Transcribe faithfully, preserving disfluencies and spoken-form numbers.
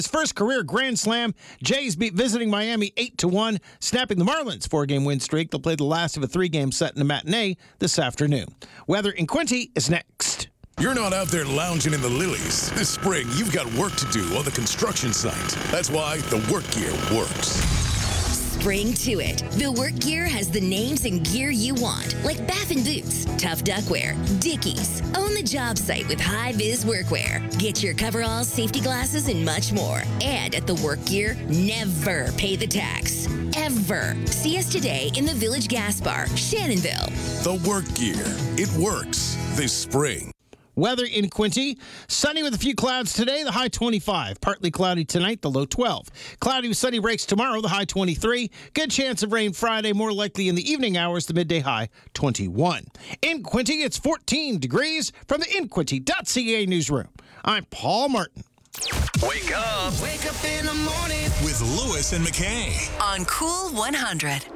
his first career Grand Slam. Jays beat visiting Miami eight to one, snapping the Marlins' four-game win streak. They'll play the last of a three-game set in a matinee this afternoon. Weather in Quincy is next. You're not out there lounging in the lilies. This spring, you've got work to do on the construction site. That's why the work gear works. Spring to it. The work gear has the names and gear you want, like Baffin Boots, Tough Duckwear, Dickies. Own the job site with high-vis workwear. Get your coveralls, safety glasses, and much more. And at the work gear, never pay the tax. Ever. See us today in the Village Gas Bar, Shannonville. The work gear. It works this spring. Weather in Quincy, sunny with a few clouds today, the high twenty-five. Partly cloudy tonight, the low twelve. Cloudy with sunny breaks tomorrow, the high twenty-three. Good chance of rain Friday, more likely in the evening hours, the midday high twenty-one. In Quincy, it's fourteen degrees from the in quincy dot c a newsroom. I'm Paul Martin. Wake up. Wake up in the morning With Lewis and McKay. On Cool one hundred.